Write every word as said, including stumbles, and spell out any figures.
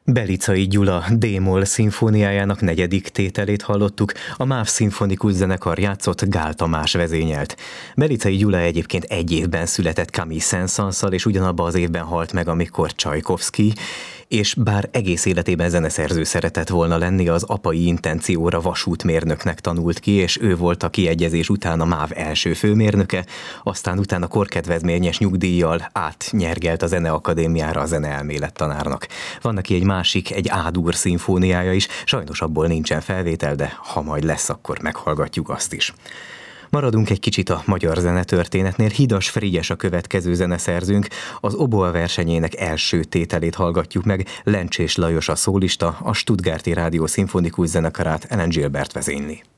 Belicai Gyula D-moll szimfóniájának negyedik tételét hallottuk, a MÁV szimfonikus zenekar játszott, Gál Tamás vezényelt. Belicai Gyula egyébként egy évben született Camille Saint-Saënsszal, és ugyanabban az évben halt meg, amikor Csajkovszky, és bár egész életében zeneszerző szeretett volna lenni, az apai intencióra vasútmérnöknek tanult ki, és ő volt a kiegyezés után a MÁV első főmérnöke, aztán utána korkedvezményes nyugdíjjal átnyergelt a Zeneakadémiára a zeneelmélet tanárnak. Van neki egy másik, egy A-dur szimfóniája is, sajnos abból nincsen felvétel, de ha majd lesz, akkor meghallgatjuk azt is. Maradunk egy kicsit a magyar zenetörténetnél. Hidas Frigyes a következő zeneszerzőnk, az Oboa versenyének első tételét hallgatjuk meg, Lencsés Lajos a szólista, a Stuttgarti Rádió szimfonikus zenekarát Ellen Gilbert vezényli.